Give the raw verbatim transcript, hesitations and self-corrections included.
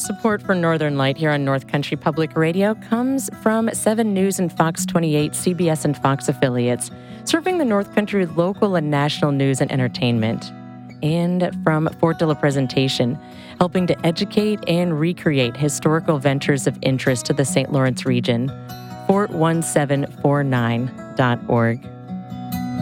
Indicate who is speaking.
Speaker 1: Support for Northern Light here on North Country Public Radio comes from seven News and Fox twenty-eight, C B S and Fox affiliates, serving the North Country local and national news and entertainment. And from Fort de la Presentation, helping to educate and recreate historical ventures of interest to the Saint Lawrence region. fort one seven four nine dot org.